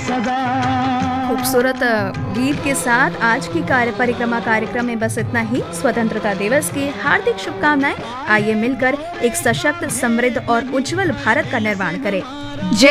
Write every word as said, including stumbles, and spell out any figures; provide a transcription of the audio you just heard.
सदा। खूबसूरत गीत के साथ आज की कार्य परिक्रमा कार्यक्रम में बस इतना ही। स्वतंत्रता दिवस की हार्दिक शुभकामनाएं। आइए मिलकर एक सशक्त, समृद्ध और उज्जवल भारत का निर्माण करें। जय